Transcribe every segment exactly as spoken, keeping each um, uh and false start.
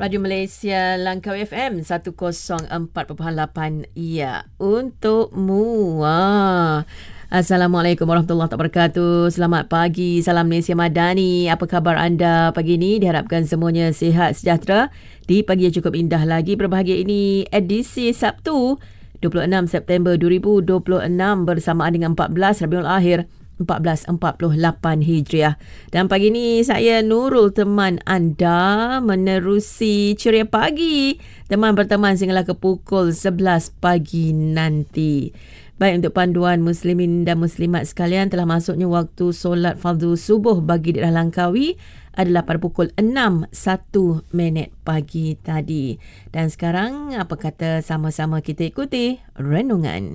Radio Malaysia Langkawi F M seratus empat perpuluhan lapan. Ya, untukmu. Ah. Assalamualaikum warahmatullahi wabarakatuh. Selamat pagi. Salam Malaysia Madani. Apa khabar anda pagi ini? Diharapkan semuanya sihat sejahtera. Di pagi yang cukup indah lagi. Berbahagia ini edisi Sabtu dua puluh enam September dua ribu dua puluh enam bersamaan dengan empat belas Rabiul Akhir empat belas empat puluh lapan Hijriah. Dan pagi ini saya Nurul teman anda menerusi Ceria Pagi. Teman berteman sehinggalah ke pukul sebelas pagi nanti. Baik, untuk panduan muslimin dan muslimat sekalian, telah masuknya waktu solat fardu subuh bagi daerah Langkawi adalah pada pukul enam satu minit pagi tadi. Dan sekarang apa kata sama-sama kita ikuti renungan.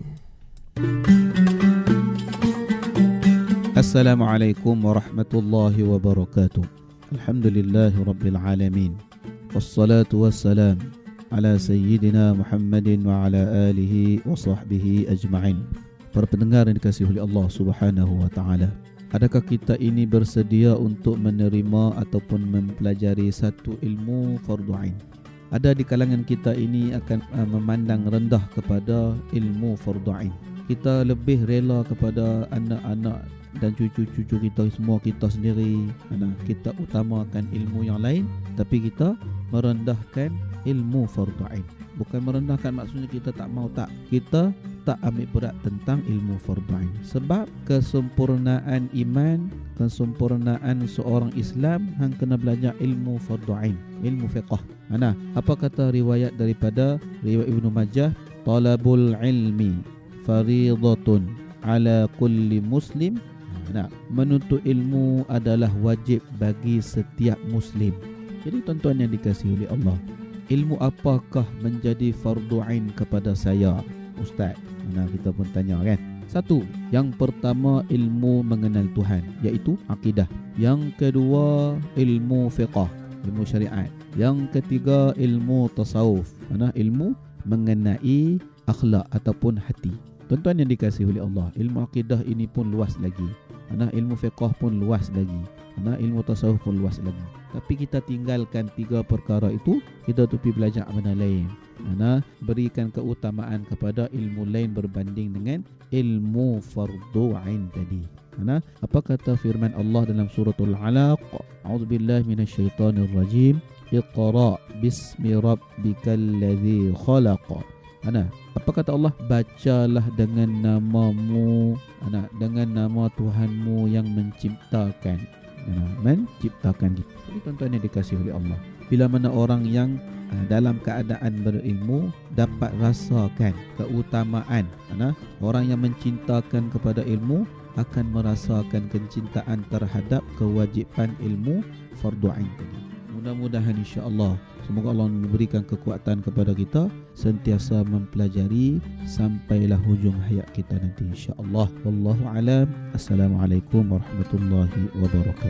Assalamualaikum warahmatullahi wabarakatuh. Alhamdulillahi rabbil alamin. Wassalatu wassalam ala sayyidina Muhammadin wa ala alihi wa sahbihi ajma'in. Para pendengar yang dikasihi oleh Allah Subhanahu wa taala, adakah kita ini bersedia untuk menerima ataupun mempelajari satu ilmu fardu ain? Ada di kalangan kita ini akan uh, memandang rendah kepada ilmu fardu ain. Kita lebih rela kepada anak-anak dan cucu-cucu kita, semua kita sendiri. Kita utamakan ilmu yang lain, tapi kita merendahkan ilmu fardu ain. Bukan merendahkan maksudnya kita tak mau, tak. Kita tak ambil berat tentang ilmu fardu ain. Sebab kesempurnaan iman, kesempurnaan seorang Islam hang kena belajar ilmu fardu ain, ilmu fiqh. Ana, apa kata riwayat daripada riwayat Ibnu Majah, talabul ilmi fariidatun ala kulli muslim. Nah, menuntut ilmu adalah wajib bagi setiap muslim. Jadi tuan-tuan yang dikasihi oleh Allah, ilmu apakah menjadi fardu ain kepada saya, Ustaz? Nah, kita pun tanya kan. Satu, yang pertama ilmu mengenal Tuhan, iaitu akidah. Yang kedua ilmu fiqh, ilmu syariat. Yang ketiga ilmu tasawuf, mana ilmu mengenai akhlak ataupun hati. Tuan-tuan yang dikasihi oleh Allah, ilmu akidah ini pun luas lagi. Mana ilmu fiqh pun luas lagi. Mana ilmu tasawuf pun luas lagi. Tapi kita tinggalkan tiga perkara itu, kita tupi belajar mana lain. Mana berikan keutamaan kepada ilmu lain berbanding dengan ilmu fardu ain tadi. Mana apa kata firman Allah dalam suratul Alaq? A'udzubillahi minasyaitonir rajim. Iqra bismi rabbikal ladzi khalaq. Mana apa kata Allah? Bacalah dengan namamu, anak, dengan nama Tuhanmu yang menciptakan. Anak, menciptakan kita. Jadi tuan-tuan yang dikasihi oleh Allah, bila mana orang yang uh, dalam keadaan berilmu dapat rasakan keutamaan, anak, orang yang mencintakan kepada ilmu akan merasakan kecintaan terhadap kewajipan ilmu fardu ain tadi. Mudah-mudahan insya-Allah, semoga Allah memberikan kekuatan kepada kita sentiasa mempelajari sampailah hujung hayat kita nanti insya-Allah. Wallahu alam. Assalamualaikum warahmatullahi wabarakatuh.